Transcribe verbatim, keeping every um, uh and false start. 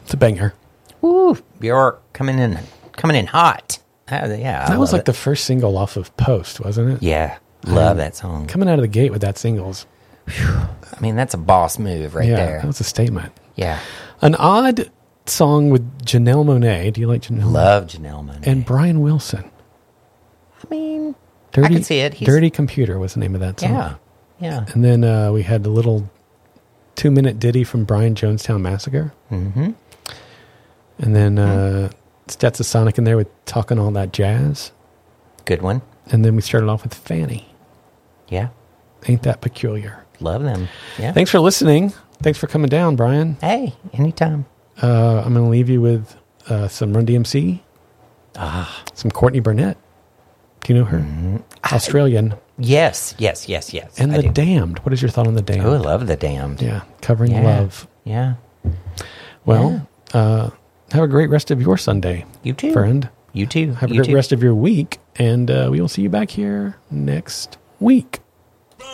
It's a banger. Woo, Bjork coming in, coming in hot. Uh, yeah, I That was love like it. the first single off of Post, wasn't it? Yeah, love that song. Coming out of the gate with that singles. I mean, that's a boss move right yeah, there. that was a statement. Yeah, An odd song with Janelle Monáe. Do you like Janelle? love Janelle Monáe. And Brian Wilson. I mean, Dirty, I can see it. He's, Dirty Computer was the name of that song. Yeah, yeah. And then uh, we had a little two-minute ditty from Brian Jonestown Massacre. Mm-hmm. And then uh, Stetsasonic in there with Talking All That Jazz. Good one. And then we started off with Fanny. Yeah, Ain't That Peculiar? love them. Yeah. Thanks for listening. Thanks for coming down, Brian. Hey, anytime. Uh, I'm going to leave you with uh, some Run D M C. Ah, Some Courtney Burnett. Do you know her? Mm-hmm. Australian. yes, yes, yes, yes. And I The do. Damned. What is your thought on The Damned? Oh, I love the Damned. Yeah, Covering Yeah. Love. Yeah. Well, uh, have a great rest of your Sunday, You too, friend. You too. Have a you great too. rest of your week, and uh, we will see you back here next week.